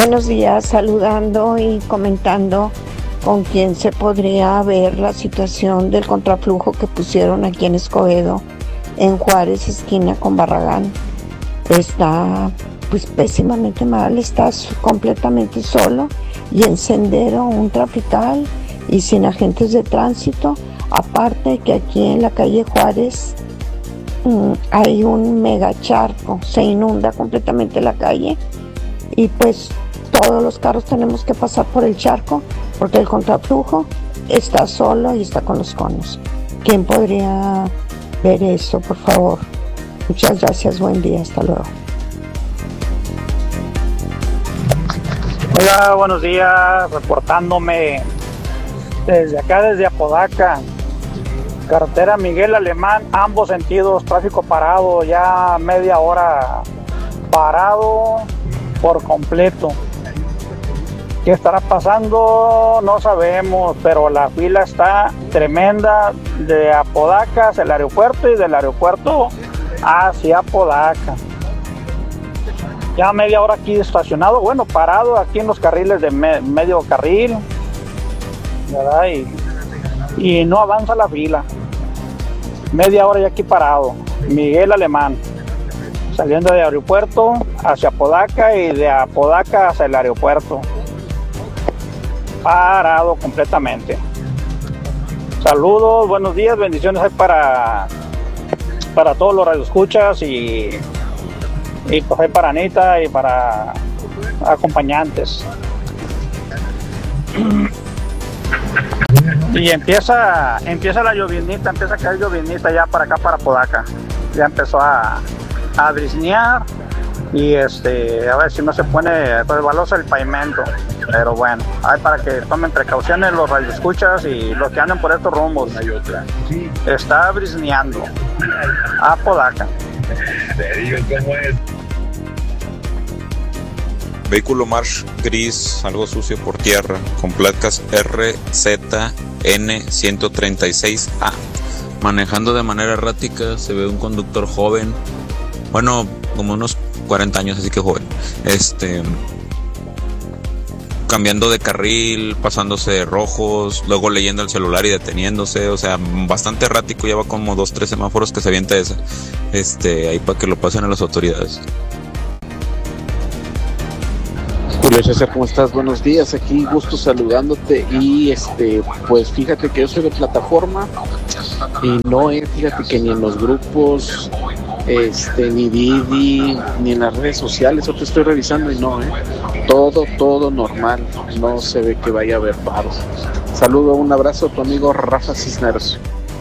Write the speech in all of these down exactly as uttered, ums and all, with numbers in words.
Buenos días, saludando y comentando con quién se podría ver la situación del contraflujo que pusieron aquí en Escobedo, en Juárez, esquina con Barragán. Está pues pésimamente mal, está completamente solo y en sendero un trafical y sin agentes de tránsito. Aparte que aquí en la calle Juárez mmm, hay un mega charco, se inunda completamente la calle y pues todos los carros tenemos que pasar por el charco porque el contraflujo está solo y está con los conos. ¿Quién podría ver eso, por favor? Muchas gracias, buen día, hasta luego. Hola, buenos días, reportándome desde acá, desde Apodaca, carretera Miguel Alemán, ambos sentidos, tráfico parado, ya media hora parado por completo. ¿Qué estará pasando? No sabemos, pero la fila está tremenda de Apodaca hacia el aeropuerto y del aeropuerto hacia Apodaca. Ya media hora aquí estacionado, bueno, parado aquí en los carriles de me- medio carril, ¿verdad? Y, y no avanza la fila. Media hora ya aquí parado. Miguel Alemán, saliendo de aeropuerto hacia Apodaca y de Apodaca hacia el aeropuerto. Parado completamente. Saludos, buenos días, bendiciones hay para, para todos los radioescuchas y, y pues hay para Anita y para acompañantes. Y empieza, empieza la llovinita, empieza a caer llovinita ya para acá, para Apodaca. Ya empezó a, a brisnear y este, a ver si no se pone resbaloso el pavimento. Pero bueno, hay para que tomen precauciones los radioescuchas y los que andan por estos rumbos. Está brisneando a Apodaca. Vehículo March gris, algo sucio por tierra, con placas R Z N ciento treinta y seis A. Manejando de manera errática, se ve un conductor joven, bueno, como unos cuarenta años, así que joven, este, cambiando de carril, pasándose de rojos, luego leyendo el celular y deteniéndose, o sea, bastante errático, lleva como dos, tres semáforos que se avienta esa, este, ahí para que lo pasen a las autoridades. Julio César, ¿cómo estás? Buenos días, aquí gusto saludándote y este, pues fíjate que yo soy de plataforma y no es, fíjate que ni en los grupos, este, ni Didi, ni en las redes sociales, yo te estoy revisando y no, eh, todo, todo normal, no se ve que vaya a haber paros. Saludo, un abrazo a tu amigo Rafa Cisneros.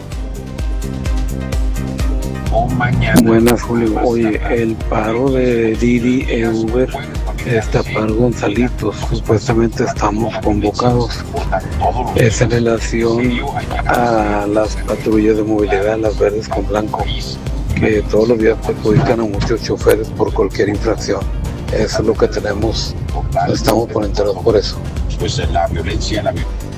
Buenas, Julio. Oye, el paro de Didi en Uber está para Gonzalitos. Supuestamente estamos convocados. Es en relación a las patrullas de movilidad, las verdes con blanco, que todos los días perjudican a muchos choferes por cualquier infracción. Eso es lo que tenemos. Estamos por enterados por eso. Pues la violencia, la violencia.